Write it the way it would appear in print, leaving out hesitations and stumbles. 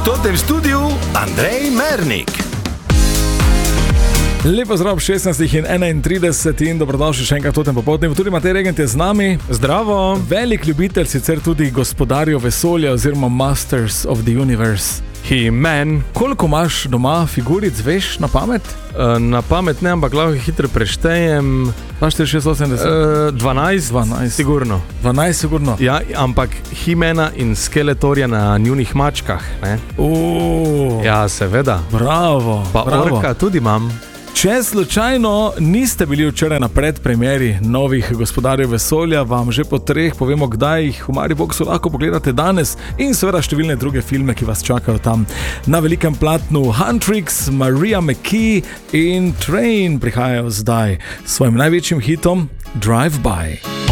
Tote v studiu Andrej Mernik. Lepo zdrav, 16:31 in dobrodošli še enkrat v tem popoldnevu. Tudi Matej Regent je z nami. Zdravo. Velik ljubitelj, sicer tudi gospodarjev vesolja oziroma Masters of the Universe. He-Man. Koliko imaš doma figuric, veš, na pamet? Na pamet ne, ampak lahko hitro preštejem. 480? 12, sigurno. 12 sigurno? Ja, ampak He-Mana in Skeletorja na njunih mačkah, ne? Ja, seveda. Bravo. Pa bravo. Orka tudi imam. Če slučajno niste bili včeraj na predpremieri novih gospodarjev vesolja, vam že po 3 povemo, kdaj jih v Mariboxu lahko pogledate danes in seveda številne druge filme, ki vas čakajo tam na velikem platnu. Huntrix, Maria McKee in Train prihajajo zdaj s svojim največjim hitom Drive By.